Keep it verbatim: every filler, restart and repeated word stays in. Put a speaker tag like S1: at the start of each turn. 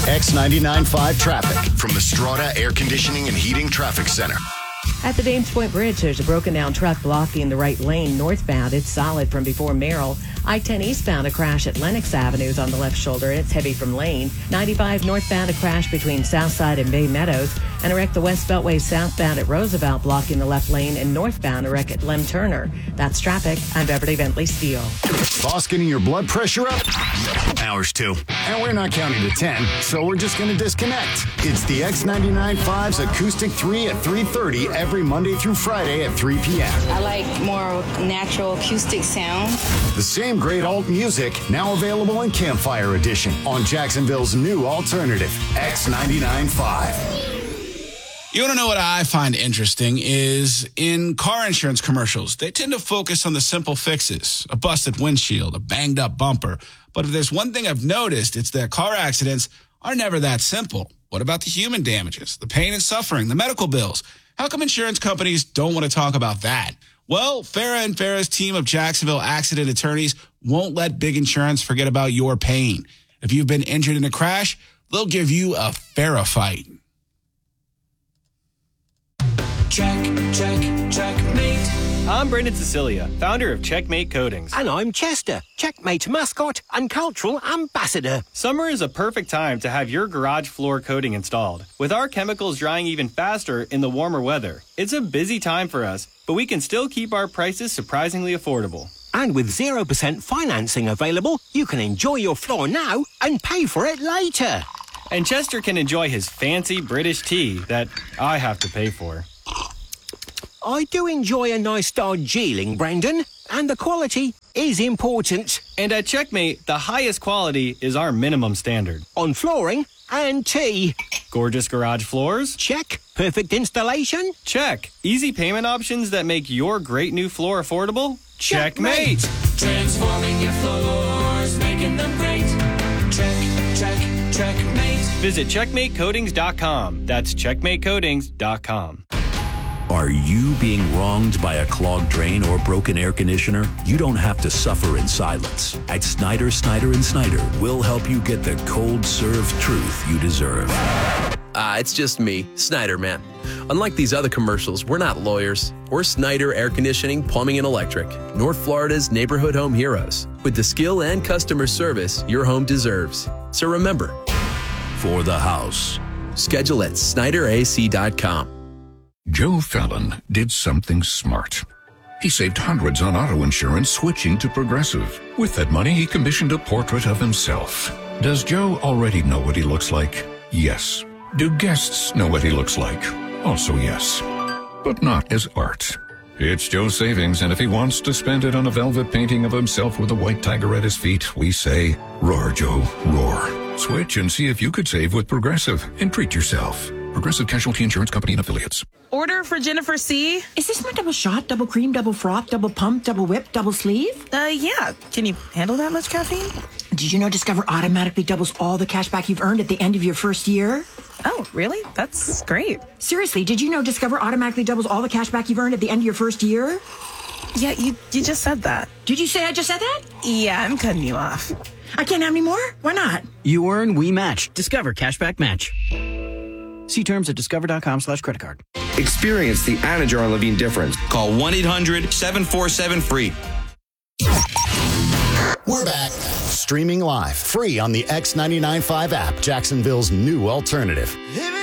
S1: X ninety-nine point five traffic from the Strata Air Conditioning and Heating Traffic Center.
S2: At the Dames Point Bridge, there's a broken down truck blocking the right lane northbound. It's solid from before Merrill. I ten eastbound, a crash at Lenox Avenue is on the left shoulder, and it's heavy from Lane. ninety-five northbound, a crash between Southside and Bay Meadows. And a wreck the West Beltway southbound at Roosevelt, blocking the left lane. And northbound, a wreck at Lem Turner. That's traffic. I'm Beverly Bentley Steele.
S1: Boss getting your blood pressure up? Ours too. And we're not counting to ten, so we're just going to disconnect. It's the X ninety-nine point five's Acoustic three at three thirty every Monday through Friday at three p.m.
S3: I like more natural acoustic sound.
S1: The same great alt music, now available in Campfire Edition on Jacksonville's new alternative, X ninety-nine point five.
S4: You want to know what I find interesting is in car insurance commercials, they tend to focus on the simple fixes, a busted windshield, a banged up bumper. But if there's one thing I've noticed, it's that car accidents are never that simple. What about the human damages, the pain and suffering, the medical bills? How come insurance companies don't want to talk about that? Well, Farah and Farah's team of Jacksonville accident attorneys won't let big insurance forget about your pain. If you've been injured in a crash, they'll give you a Farah fight.
S5: Check, check, checkmate.
S6: I'm Brendan Cecilia, founder of Checkmate Coatings.
S7: And I'm Chester, Checkmate mascot and cultural ambassador.
S6: Summer is a perfect time to have your garage floor coating installed. With our chemicals drying even faster in the warmer weather, it's a busy time for us, but we can still keep our prices surprisingly affordable.
S7: And with zero percent financing available, you can enjoy your floor now and pay for it later.
S6: And Chester can enjoy his fancy British tea that I have to pay for.
S7: I do enjoy a nice Darjeeling, Brendan, and the quality is important.
S6: And at Checkmate, the highest quality is our minimum standard.
S7: On flooring and tea.
S6: Gorgeous garage floors?
S7: Check. Perfect installation?
S6: Check. Easy payment options that make your great new floor affordable? Checkmate!
S5: Transforming your floors, making them great. Check, check, checkmate.
S6: Visit checkmate coatings dot com. That's checkmate coatings dot com.
S8: Are you being wronged by a clogged drain or broken air conditioner? You don't have to suffer in silence. At Snyder, Snyder and Snyder, we'll help you get the cold served truth you deserve.
S9: Ah, uh, it's just me, Snyder Man. Unlike these other commercials, we're not lawyers. We're Snyder Air Conditioning, Plumbing and Electric, North Florida's neighborhood home heroes, with the skill and customer service your home deserves. So remember,
S8: for the house.
S9: Schedule at Snyder A C dot com.
S10: Joe Fallon did something smart. He saved hundreds on auto insurance switching to Progressive. With that money, he commissioned a portrait of himself. Does Joe already know what he looks like? Yes. Do guests know what he looks like? Also yes. But not as art. It's Joe's savings, and if he wants to spend it on a velvet painting of himself with a white tiger at his feet, we say, roar, Joe, roar. Switch and see if you could save with Progressive and treat yourself. Progressive Casualty Insurance Company and Affiliates.
S11: Order for Jennifer C.
S12: Is this my double shot, double cream, double froth, double pump, double whip, double sleeve?
S11: Uh, yeah. Can you handle that much caffeine?
S12: Did you know Discover automatically doubles all the cash back you've earned at the end of your first year?
S11: Oh, really? That's great.
S12: Seriously, did you know Discover automatically doubles all the cash back you've earned at the end of your first year?
S11: Yeah, you, you just said that.
S12: Did you say I just said that?
S11: Yeah, I'm cutting you off.
S12: I can't have any more? Why not?
S13: You earn, we match. Discover Cashback Match. See terms at discover.com slash credit card.
S14: Experience the Anajar and Levine difference.
S15: Call one eight hundred seven four seven free.
S1: We're back. Streaming live, free on the X ninety-nine point five app, Jacksonville's new alternative.